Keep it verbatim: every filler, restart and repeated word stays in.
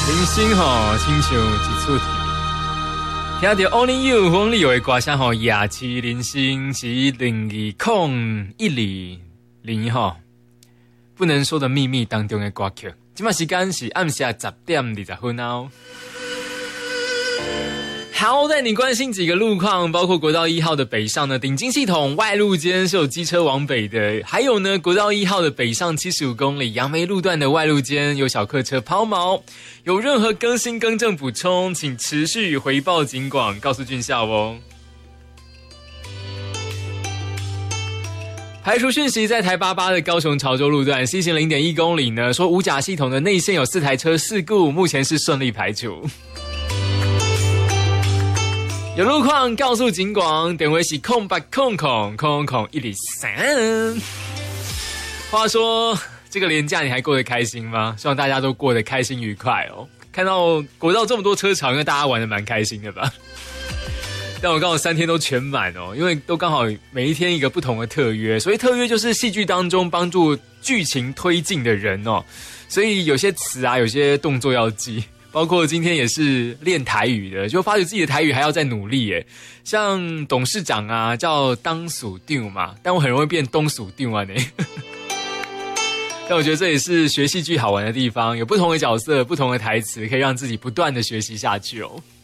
人生吼，亲像一出题。听到 Only You 黄立友的歌声吼，夜市人生是零二空一里零吼，不能说的秘密当中的歌曲。今麦时间是暗下十点二十分哦。好，带你关心几个路况，包括国道一号的北上呢，顶金系统外路间是有机车往北的，还有呢，国道一号的北上七十五公里杨梅路段的外路间有小客车抛锚，有任何更新更正补充，请持续回报警广，告诉军校哦。排除讯息，在台八八的高雄潮州路段西行零点一公里呢，说五甲系统的内线有四台车事故，目前是顺利排除。有路况告诉警广，点为是空八空空空空一里三。话说这个连假你还过得开心吗？希望大家都过得开心愉快哦。看到国道这么多车潮，应该大家玩得蛮开心的吧？但我刚好三天都全满哦，因为都刚好每一天一个不同的特约，所以特约就是戏剧当中帮助剧情推进的人哦，所以有些词啊，有些动作要记。包括今天也是练台语的，就发觉自己的台语还要再努力耶。像董事长啊，叫当属定嘛，但我很容易变东属定啊呢。但我觉得这也是学戏剧好玩的地方，有不同的角色、不同的台词，可以让自己不断的学习下去哦。